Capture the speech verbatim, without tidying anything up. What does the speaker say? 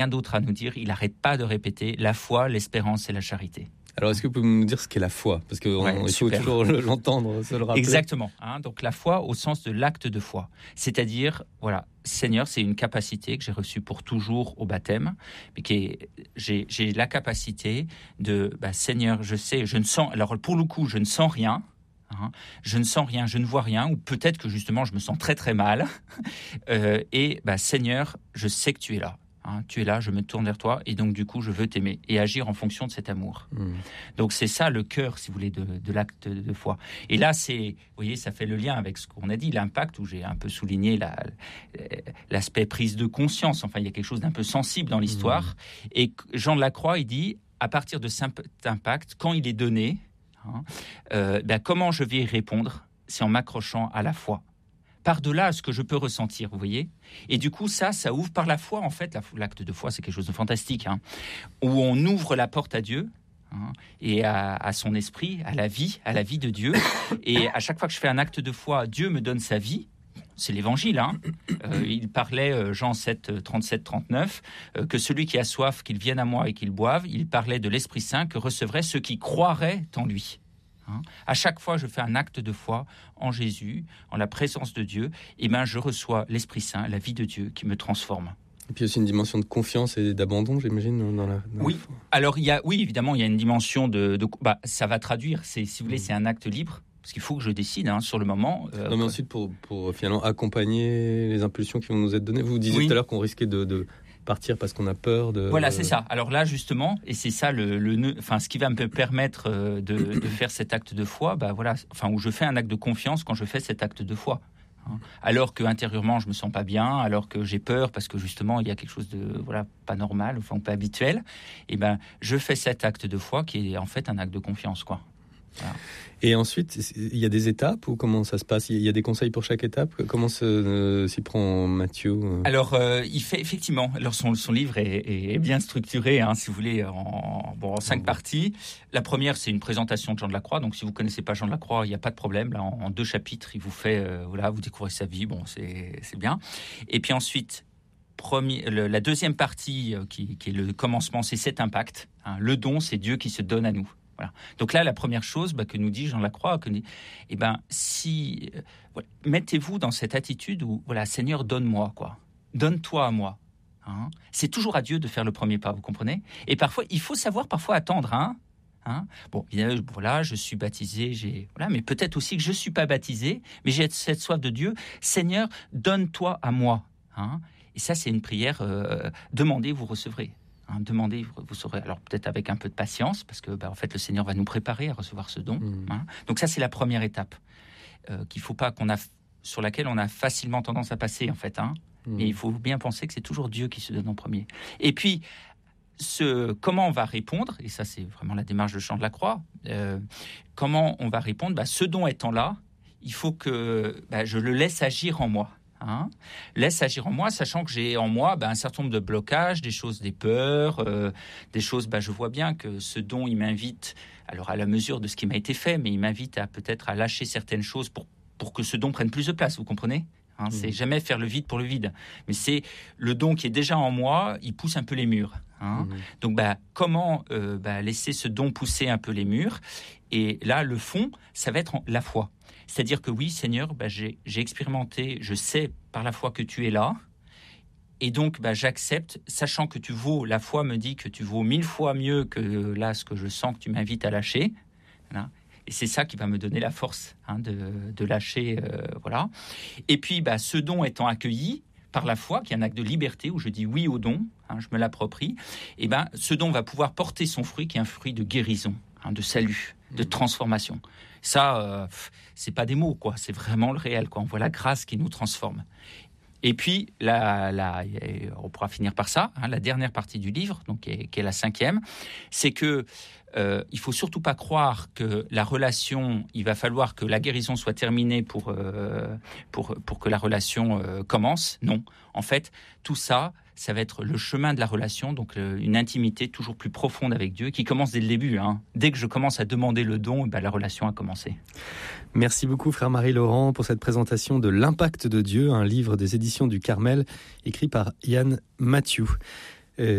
rien d'autre à nous dire. Il n'arrête pas de répéter la foi, l'espérance et la charité. Alors, est-ce que vous pouvez nous dire ce qu'est la foi ? Parce qu'il ouais, faut super. toujours l'entendre, se le rappeler. Exactement. Hein, donc, la foi au sens de l'acte de foi. C'est-à-dire, voilà, Seigneur, c'est une capacité que j'ai reçue pour toujours au baptême, mais qui est, j'ai, j'ai la capacité de, bah, Seigneur, je sais, je ne sens, alors pour le coup, je ne sens rien, hein, je ne sens rien, je ne vois rien, ou peut-être que justement, je me sens très très mal, euh, et bah, Seigneur, je sais que tu es là. Hein, tu es là, je me tourne vers toi et donc du coup je veux t'aimer et agir en fonction de cet amour. Mmh. Donc c'est ça le cœur, si vous voulez, de, de l'acte de foi. Et là, c'est, vous voyez, ça fait le lien avec ce qu'on a dit, l'impact, où j'ai un peu souligné la, l'aspect prise de conscience. Enfin, il y a quelque chose d'un peu sensible dans l'histoire. Mmh. Et Jean de la Croix, il dit, à partir de cet impact, quand il est donné, hein, euh, ben, comment je vais y répondre ? C'est en m'accrochant à la foi. Par-delà ce que je peux ressentir, vous voyez. Et du coup, ça, ça ouvre par la foi, en fait. L'acte de foi, c'est quelque chose de fantastique, hein, où on ouvre la porte à Dieu, hein, et à, à son esprit, à la vie, à la vie de Dieu. Et à chaque fois que je fais un acte de foi, Dieu me donne sa vie. C'est l'évangile, hein. Euh, il parlait, euh, Jean sept, trente-sept, trente-neuf, euh, que celui qui a soif, qu'il vienne à moi et qu'il boive. Il parlait de l'Esprit Saint que recevraient ceux qui croiraient en lui. Hein. À chaque fois, je fais un acte de foi en Jésus, en la présence de Dieu, et ben je reçois l'Esprit Saint, la vie de Dieu qui me transforme. Et puis aussi une dimension de confiance et d'abandon, j'imagine, dans la. Dans oui. La foi. Alors il y a, oui, évidemment, il y a une dimension de, de bah, ça va traduire. C'est, si vous voulez, mmh. c'est un acte libre. Parce qu'il faut que je décide hein, sur le moment. Euh, non, mais ensuite, pour, pour finalement accompagner les impulsions qui vont nous être données. Vous disiez oui. tout à l'heure qu'on risquait de, de partir parce qu'on a peur de... Voilà, c'est ça. Alors là, justement, et c'est ça le, le enfin, ce qui va me permettre de, de faire cet acte de foi, bah, voilà, enfin, où je fais un acte de confiance quand je fais cet acte de foi. Hein. Alors qu'intérieurement, je ne me sens pas bien, alors que j'ai peur parce que justement, il y a quelque chose de voilà, pas normal, enfin, pas habituel, et ben, je fais cet acte de foi qui est en fait un acte de confiance, quoi. Voilà. Et ensuite, il y a des étapes ou comment ça se passe ? Il y a des conseils pour chaque étape ? Comment se, euh, s'y prend Matthieu ? Alors, euh, il fait effectivement. Alors, son, son livre est, est bien structuré, hein, si vous voulez, en, bon, en cinq oh, parties. La première, c'est une présentation de Jean de la Croix. Donc, si vous connaissez pas Jean de la Croix, il n'y a pas de problème. Là, en, en deux chapitres, il vous fait, euh, voilà, vous découvrez sa vie. Bon, c'est, c'est bien. Et puis ensuite, premier, le, la deuxième partie, euh, qui, qui est le commencement, c'est cet impact. Hein, le don, c'est Dieu qui se donne à nous. Voilà. Donc là, la première chose bah, que nous dit Jean de la Croix, que, eh ben, si, euh, voilà, mettez-vous dans cette attitude où, voilà, Seigneur, donne-moi, quoi. Donne-toi à moi. Hein. C'est toujours à Dieu de faire le premier pas, vous comprenez ? Et parfois, il faut savoir parfois attendre. Hein. Hein. Bon, voilà, je suis baptisé, j'ai, voilà, mais peut-être aussi que je ne suis pas baptisé, mais j'ai cette soif de Dieu. Seigneur, donne-toi à moi. Hein. Et ça, c'est une prière. Euh, demandez, vous recevrez. Hein, demandez, vous saurez. Alors peut-être avec un peu de patience, parce que bah, en fait le Seigneur va nous préparer à recevoir ce don. Mmh. Hein. Donc ça c'est la première étape euh, qu'il faut pas qu'on a sur laquelle on a facilement tendance à passer en fait. Hein. Mmh. Et il faut bien penser que c'est toujours Dieu qui se donne en premier. Et puis ce comment on va répondre, et ça c'est vraiment la démarche de Jean de la Croix. Euh, comment on va répondre ? Bah, ce don étant là, il faut que bah, je le laisse agir en moi. Hein, laisse agir en moi, sachant que j'ai en moi bah, un certain nombre de blocages, des choses, des peurs, euh, des choses, bah, je vois bien que ce don, il m'invite, alors à la mesure de ce qui m'a été fait, mais il m'invite à peut-être à lâcher certaines choses pour, pour que ce don prenne plus de place, vous comprenez ? Hein, mmh. C'est jamais faire le vide pour le vide, mais c'est le don qui est déjà en moi, il pousse un peu les murs. Hein. Mmh. Donc bah, comment euh, bah, laisser ce don pousser un peu les murs ? Et là, le fond, ça va être en, la foi. C'est-à-dire que oui, Seigneur, bah, j'ai, j'ai expérimenté, je sais par la foi que tu es là, et donc bah, j'accepte, sachant que tu vaux, la foi me dit que tu vaux mille fois mieux que là, ce que je sens que tu m'invites à lâcher. Voilà. Et c'est ça qui va me donner la force hein, de, de lâcher. Euh, voilà. Et puis, bah, ce don étant accueilli par la foi, qui est un acte de liberté, où je dis oui au don, hein, je me l'approprie, et ben, ce don va pouvoir porter son fruit, qui est un fruit de guérison, hein, de salut, de transformation. Ça, euh, c'est pas des mots, quoi. C'est vraiment le réel, quoi. On voit la grâce qui nous transforme. Et puis, la, la, on pourra finir par ça. Hein, la dernière partie du livre, donc qui est, qui est la cinquième, c'est que euh, il faut surtout pas croire que la relation, il va falloir que la guérison soit terminée pour euh, pour pour que la relation euh, commence. Non, en fait, tout ça. Ça va être le chemin de la relation, donc euh, une intimité toujours plus profonde avec Dieu, qui commence dès le début. Hein. Dès que je commence à demander le don, ben, la relation a commencé. Merci beaucoup, frère Marie-Laurent, pour cette présentation de L'Impact de Dieu, un livre des éditions du Carmel, écrit par Yann Matthieu.